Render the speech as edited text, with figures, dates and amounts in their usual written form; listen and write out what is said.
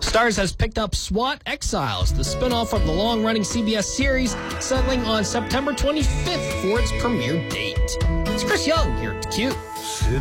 Starz has picked up SWAT Exiles, the spinoff of the long-running CBS series, settling on September 25th for its premiere date. It's Chris Young here at Q.